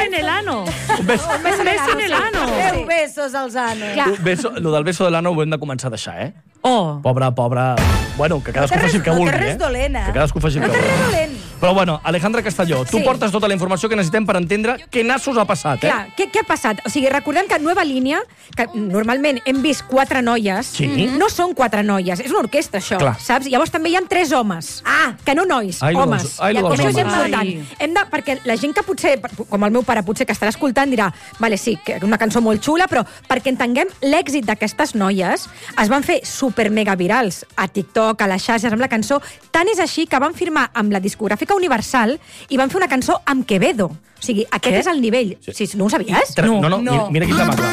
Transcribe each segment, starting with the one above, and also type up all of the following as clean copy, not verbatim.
en el ano. Un beso en el ano. 10 besos als anos. Lo del beso de l'ano ho hem de començar a deixar, eh? Oh. Pobre. Bueno, que cadascú faci el que vulgui, No té res dolent, Que cadascú faci el que No té res vulgui. dolent. Però bueno, Alejandra Castelló, tu Sí. portes tota la informació que necessitem per entendre què nassos ha passat, eh? Clar, què ha passat? O sigui, recordem que Nueva Línia, que normalment hem vist 4 noies, Sí. no són 4 noies, és una orquestra, això, Clar. saps? Llavors també hi ha 3 homes. Que no nois, Ai, lo homes. dels- ai, lo dels Això és homes. important. Perquè la gent que potser, com el meu pare, potser que estarà escoltant, dirà, vale, sí, que una cançó molt xula, però perquè entenguem l'èxit d'aquestes noies, es van fer super mega virals a TikTok, a les xarxes, amb la cançó. Tant és així que van firmar amb la discogràfica Universal i van fer una cançó amb Quevedo. O sigui, aquest és el nivell. Sí, no ho sabies? No. Mira quin tema, clar.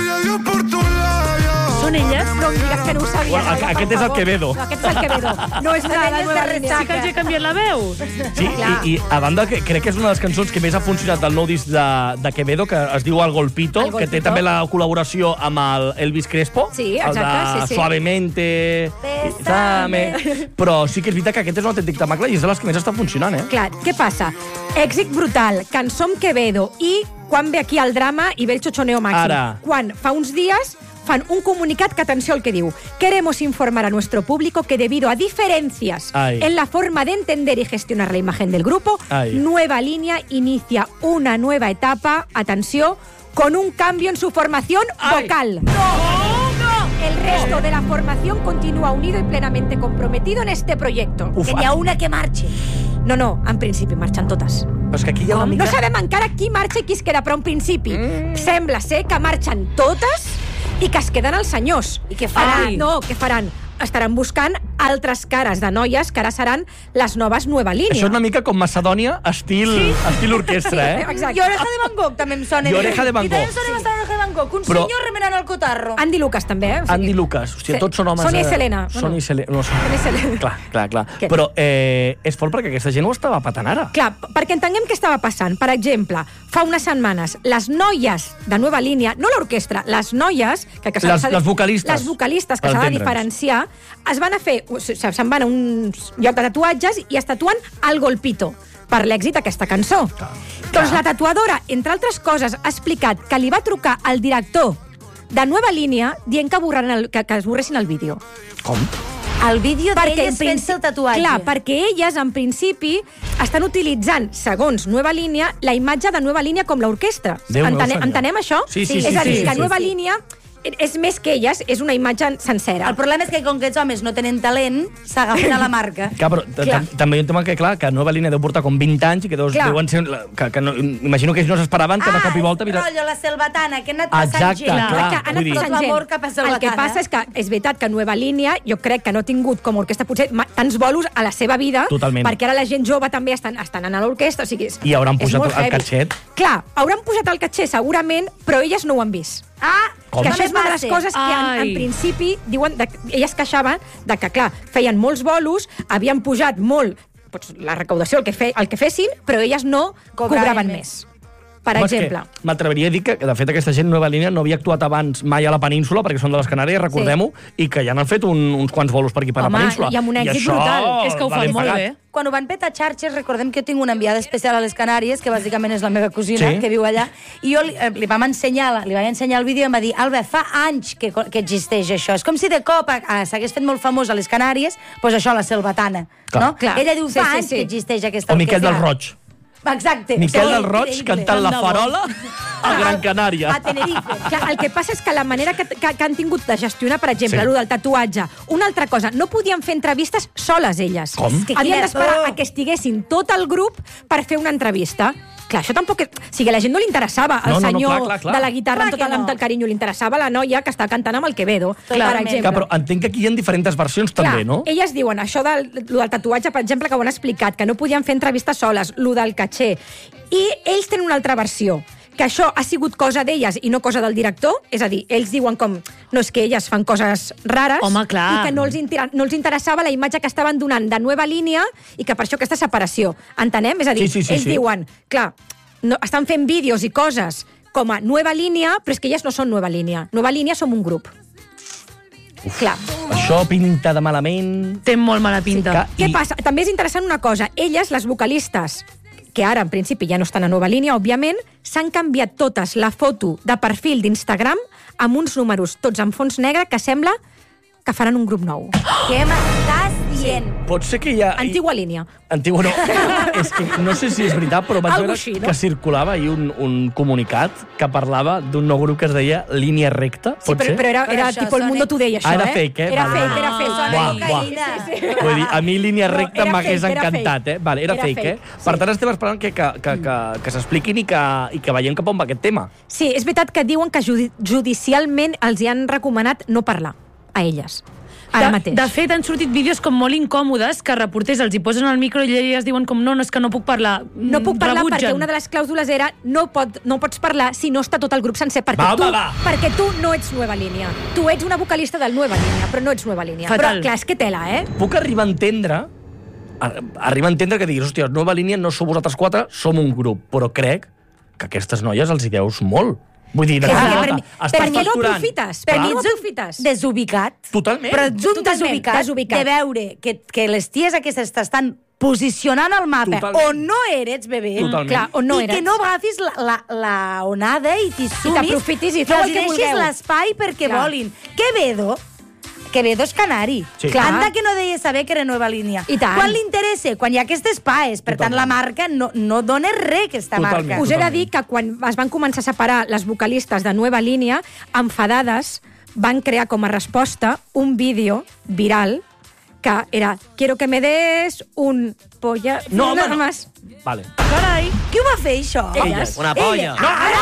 Són elles? No em digues que no ho sabies. Bueno, Alba, per aquest és el favor. Quevedo. No, aquest és el Quevedo. No és una de Nueva Línia. Sí que els he canviat la veu. Sí, i a banda, que crec que és una de les cançons que més ha funcionat del nou disc de Quevedo, que es diu El Golpito, El Golpito. que té també la col·laboració amb el Elvis Crespo. Sí, exacte, el de sí. Suavemente, Bésame. Però sí que és veritat que aquest és un autèntic temacle i és de les que més està funcionant, eh? Clar, què passa? Èxit brutal, cançó amb Quevedo, i quan ve aquí el drama i ve el xochoneo màxim? Ara. Quan fa uns dies fan un comunicat que, atenció al que diu, queremos informar a nuestro público que debido a diferencias en la forma de entender y gestionar la imagen del grupo, Nueva Línea inicia una nueva etapa, atenció, con un cambio en su formación vocal. El resto de la formación continúa unido y plenamente comprometido en este proyecto. Que n'hi ha una que marxa. No, en principi marxen totes. Però és que aquí hi ha una mica... No sabem encara qui marxa i qui es queda, però en principi sembla ser que marxen totes i que es queden els senyors. I què faran? Què faran? Estaran buscant altres cares de noies que ara seran les noves Nueva Línia. Això és una mica com Macedònia, estil orquestra, eh? Exacte. I Oreja de Van Gogh també em sona. I Oreja de Van I també em Gogh. sona bastant Oreja de Van Gogh. Un Però- senyor remenant el cotarro. Andy Lucas també, eh? O sigui, Andy Lucas. Hòstia, Sí. tots són homes... Sonia i Selena. Sonia i Selena. No, Sonia i Selena. Clar. Què? Però és fort perquè aquesta gent ho estava patant ara. Clar, perquè entenguem què estava passant. Per exemple, fa unes setmanes, les noies de Nueva Línia, no l'orquestra, les noies... Les vocalistes. Les vocalistes, que Per s'ha de entendre'ns. diferenciar, es van a fer... Se'n van a un lloc de tatuatges i es tatuen El Golpito per l'èxit d'aquesta cançó. Doncs la tatuadora, entre altres coses, ha explicat que li va trucar al director de Nueva Línia dient que esborressin el vídeo. Com? El vídeo Perquè d'elles fent-se el tatuatge. Clar, perquè elles, en principi, estan utilitzant, segons Nueva Línia, la imatge de Nueva Línia com l'orquestra. Déu meu senyor. Entenem això? Sí. És a dir, que sí. Nueva Línia és més que elles, és una imatge sencera. El problema és que com que aquests homes no tenen talent, s'agafen a la marca. Clar, però també hi ha un tema que, clar, que Nueva Línia deu portar com 20 anys i que deuen ser... Que no, imagino que ells no s'esperaven que de cop i volta... Rotllo, la selvatana, que ha anat passant Exacte, gent. clar. Que ha anat passant l'amor gent. cap a El Selvatana. que passa és que és veritat que Nueva Línia, jo crec que no ha tingut com a orquestra potser tants bolos a la seva vida, Totalment. perquè ara la gent jove també estan anant a l'orquestra, o sigui, I hauran és posat molt el heavy. catxet. Clar, hauran posat el catxet segurament, però elles no ho han vist. Com? Que això és una de les Base. coses que en principi diuen elles queixaven de que, clar, feien molts bolos, havien pujat molt la recaudació, el que fessin, però elles no cobraven més. Per Home, és exemple. que M'atreviria a dir que, de fet, aquesta gent Nueva Línia no havia actuat abans mai a la península, perquè són de les Canàries, recordem-ho, i que ja n'han fet uns quants bolos per aquí per la península. I amb un èxit això brutal. És que ho va fan ben molt pagat. bé. Quan ho van petar xarxes, recordem que jo tinc una enviada especial a les Canàries, que bàsicament és la meva cosina, Sí. que viu allà, i jo li vaig ensenyar el vídeo i em va dir, Alba, fa anys que existeix això. És com si de cop s'hagués fet molt famós a les Canàries, doncs això, la selvatana. Clar. No? Clar. Ella diu, Sí, fa sí, anys sí. que existeix aquesta O Miquel orquestra. del Roig. Exacte. Miquel Sí, del Roig increïble. cantant la Tant de bo. farola a Gran Canària. A Tenerife. Clar, el que passa és que la manera que han tingut de gestionar, per exemple, Sí. el del tatuatge, una altra cosa, no podien fer entrevistes soles elles. Com? És que Havien quina d'esperar por. a que estiguessin tot el grup per fer una entrevista. Clar, això tampoc... O sigui, a la gent no li interessava el No, senyor clar. de la guitarra Clar amb tot que no. el carinyo, li interessava la noia que està cantant amb el Quevedo, per Clarament. exemple. Clar, però entenc que aquí hi ha diferents versions també, no? Elles diuen això del tatuatge, per exemple, que ho han explicat, que no podien fer entrevistes soles, lo del caché. I ells tenen una altra versió, que això ha sigut cosa d'elles i no cosa del director, és a dir, ells diuen com, no és que elles fan coses rares, Home, clar. i que no els interessava la imatge que estaven donant de Nueva Línia i que per això aquesta separació. Entenem? És a dir, Sí. ells diuen, clar, no, estan fent vídeos i coses com a Nueva Línia, però és que elles no són Nueva Línia. Nueva Línia som un grup. Clar. Això pinta de malament... Té molt mala pinta. Que- Què passa? També és interessant una cosa. Elles, les vocalistes, que ara, en principi, ja no estan a Nova Línia, òbviament, s'han canviat totes la foto de perfil d'Instagram amb uns números tots en fons negre que sembla que faran un grup nou. Què m'estàs dient? Pot ser que hi ha... Antigua línia. Antigua no. És que no sé si és veritat, però vaig Algo veure així, no? que circulava ahir un comunicat que parlava d'un nou grup que es deia Línia Recta, Sí, pot ser? però era Però això tipo El Mundo Today, això, era fake, Era Vale. fake, era fake. Sona Buah, cocaïna. Vull dir, a mi Línia No, Recta era m'hagués fake, era encantat, fake. Vale, era fake, fake, Per tant, estem esperant que s'expliquin i que veiem cap on va aquest tema. Sí, és veritat que diuen que judicialment els hi han recomanat no parlar a elles. Ara mateix. De fet, han sortit vídeos com molt incòmodes que reporters els hi posen al micro i elles diuen com no, és que no puc parlar. No puc parlar Rebutgen. perquè una de les clàusules era no pots parlar si no està tot el grup sencer, Va. perquè tu no ets Nueva Línia. Tu ets una vocalista del Nueva Línia, però no ets Nueva Línia. Fatal. Però, clar, és que tela, Puc arribar a entendre que diguis, hòstia, Nova Línia no sou vosaltres quatre, som un grup, però crec que aquestes noies els hi deus molt. Vull dir, Per estàs per mi no facturant. aprofites. Per Per mi mi no ets un aprofites. desubicat. Totalment. Però ets un Totalment, desubicat. de veure que les ties aquestes t'estan posicionant al mapa Totalment. on no eres, bebè. Totalment. Clar, on no I eres. que no agafis la onada i t'hi sumis. t'aprofitis i que feu el els que deixis vulgueu. l'espai perquè Clar. volin. Quevedo és canari. Sí. Clar. Anda que no deia saber que era Nova Línia. I tant. Quan li interessa? Quan hi ha aquestes paes. Per tant, la marca no dona res, aquesta Totalment. marca. Us he de dir que quan es van començar a separar les vocalistes de Nueva Línia, enfadades, van crear com a resposta un vídeo viral que era «Quiero que me des un polla...» No, home, no. Más. Vale. Carai, qui ho va fer, això? Elles. Una polla.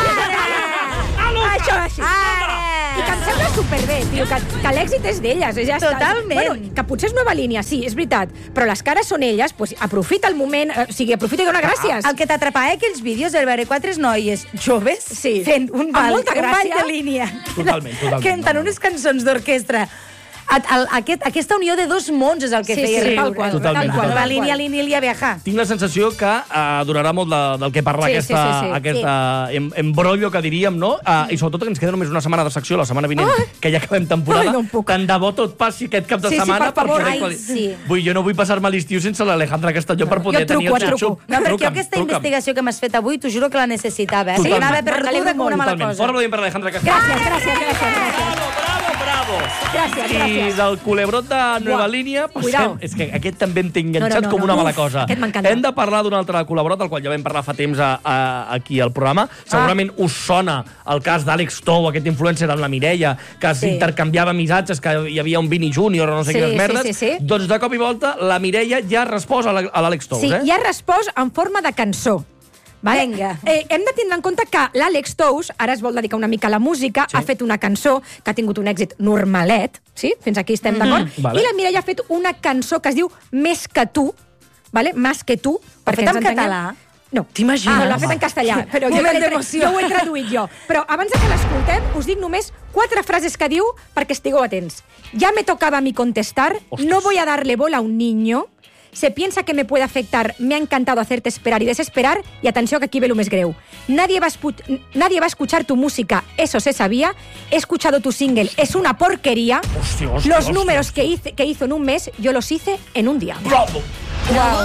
Això així. I que em sembla superbé, tio, que l'èxit és d'elles. Ja està. Totalment. Bueno, que potser és Nova Línia, sí, és veritat, però les cares són elles, doncs aprofita el moment, o sigui, aprofita i dona gràcies. El que t'atrapava aquells vídeos el veure quatre noies joves Sí. fent un Amb ball, molta un ball gràcia. de línia. Totalment. Cantant unes cançons d'orquestra. Aquesta unió de dos mons és el que Sí, feia sí, riure. tal qual, Totalment, tal qual. La totalment. línia, línia, viajar. Tinc la sensació que durarà molt del que parla Sí, aquesta embrollo, que diríem, no? I sobretot que ens queda només una setmana de secció, la setmana vinent, que ja acabem temporada. Ai, no em puc. Tant de bo tot passi aquest cap de Sí, sí, setmana per favor. poder Ai, quali- sí. Jo no vull passar-me l'estiu sense l'Alejandra Castelló per poder tenir el truco. xup-xup. No, perquè Truca'm, aquesta truca'm. investigació que m'has fet avui, t'ho juro que la necessitava. Totalment. Que anava M'alegro perduda com una mala Totalment. cosa. Fora aplaudiment per l'Alejandra Castelló. Gràcies. I del culebrot de Nueva Buah. Línia passem... Cuidao. És que aquest també em té enganxat No. com una mala Uf, cosa. aquest m'encanta. Hem de parlar d'un altre col·laborat, del qual ja vam parlar fa temps aquí al programa. Segurament us sona el cas d'Àlex Tou, aquest influencer amb la Mireia, que s'intercanviava missatges, que hi havia un Vini Júnior o no sé quines merdes. Sí. Doncs de cop i volta la Mireia ja ha respost a l'Àlex Tou, Sí, ja ha respost en forma de cançó. Vale? Vinga. Hem de tindre en compte que l'Àlex Tous ara es vol dedicar una mica a la música, ha fet una cançó que ha tingut un èxit normalet, sí? Fins aquí estem d'acord? Vale. I la Mireia ha fet una cançó que es diu Més que tu, vale? Más que tu. L'ha fet ens en entenguem. català? No. T'imagines? No, l'ha fet en castellà, però Moment d'emoció. jo ho he traduït jo. Però abans de que l'escoltem, us dic només 4 frases que diu perquè estigueu atents. Ya me tocaba a mí contestar, Ostres. no voy a darle bola a un niño, se piensa que me puede afectar, me ha encantado hacerte esperar y desesperar, y atenció que aquí ve lo més greu. Nadie va a escuchar tu música, eso se sabía, he escuchado tu single, es una porquería, Hòstia. los números que hizo en un mes, yo los hice en un día. Bravo!